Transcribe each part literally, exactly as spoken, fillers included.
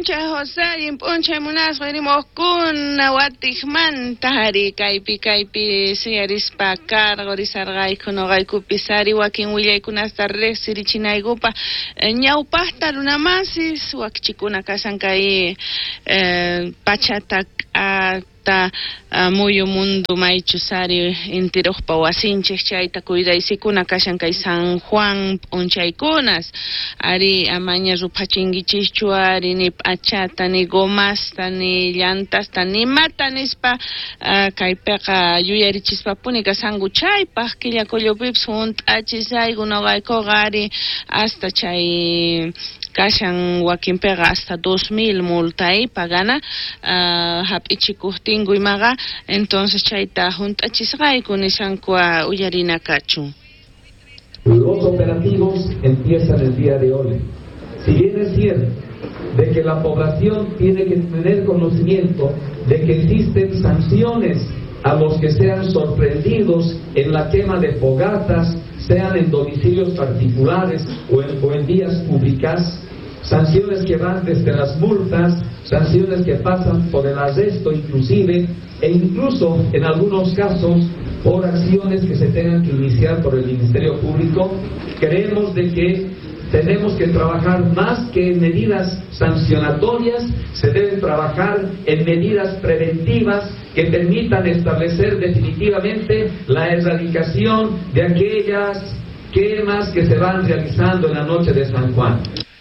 puncha José, puncha munas, venimos con Nahuatijmanta, Hari, Caipi, Caipi, Siarispa, Cargo, Rizargai, Conogai, Cupisari, Joaquín Willay, Kunasta, Resiri, Chinaigupa, Ñaupasta, Lunamasis, Huachicuna, Casancay, Pachatak, ta muy mundo maichusari intiros pawasinches chaita cuidaisikuna kashan kay San Juan onchaykunas ari amaña rupachingichichu ari ni pachata ni gomasta ni llantasta ni mata nispa kaypiqa yuyarichispapuni kasangu chaypaq killakullupipas hunt'achisay gunawaykuqa ari hasta chay kashan wakinpiqa hasta dos mil multay pagana hap'ichikuqtingu imaqa entonces chayta hunt'achisqayku nishankua uyarinakachu. Los operativos empiezan el día de hoy. Si bien es cierto de que la población tiene que tener conocimiento de que existen sanciones a los que sean sorprendidos en la quema de fogatas, sean en domicilios particulares o en, o en vías públicas, sanciones que van desde las multas, sanciones que pasan por el arresto inclusive, e incluso en algunos casos por acciones que se tengan que iniciar por el Ministerio Público. Creemos de que tenemos que trabajar más que en medidas sancionatorias, se debe trabajar en medidas preventivas que permitan establecer definitivamente la erradicación de aquellas quemas que se van realizando en la noche de San Juan.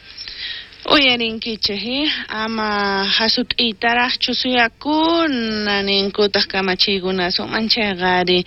Uyarinkichehi ama hasut itaraj chusuyakun naninkutaj kamachiguna somanchagari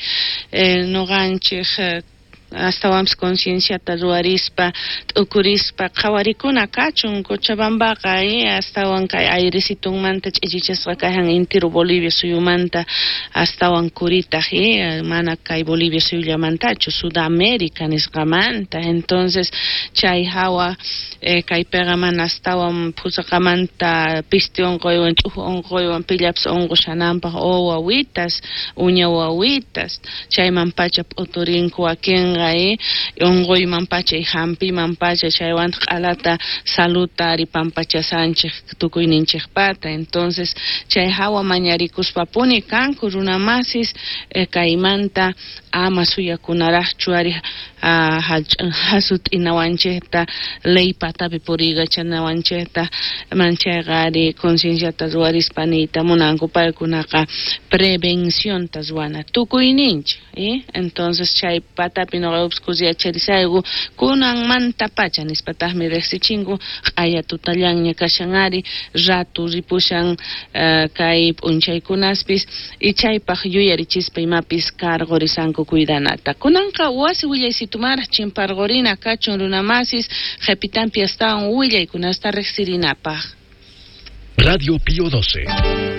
noganchej hasta vamos conciencia taruarispa ukurispa qawarikuna kachun Cochabambaqa ahí hasta wankay airesitun manta ch'ichichasqa kajan intiro Bolivia suyumanta hasta wankurita hi mana kay Bolivia suyullamantachu Sudamérica nisqamanta entonces chay hawa eh, kaypiqa mana hasta wan pusaqamanta pisti onquywan ch'uju onquywan pillaps onqu shananpaq o wawitas uña wawitas chayman pacha p'uturinku wakin ahí ongoy mampacha y hampi mampacha chaywan q'alata salutari pampacha Sánchez tukuyninchej pata entonces chay hawa mañarikuspapuni kanku runamasis eh, kaymanta ama suyakunaraqchu ari uh, hasut inawanchejta ley patapi puriga chanawanchejta manchegari concienciata ruarispanita munanku paykunaqa prevención taswana tukuyninch ¿eh? Entonces chay patapi noqayups kusiyacharisayku kunan manta pacha nispatajmi riqsichinku q'aya tutallanña kashanari ratu ripushan uh, kay p'unchaykunaspis y chaypaq yuyarichispa imapis cargo risanku cuidanata kunanqa wasi willaysitumara chimparqurina kachun runamasis qhipitanpi astawan willaykunasta riqsirinapaq. Radio Pío doce.